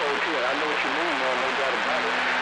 too, and I know what you mean, man, no doubt about it.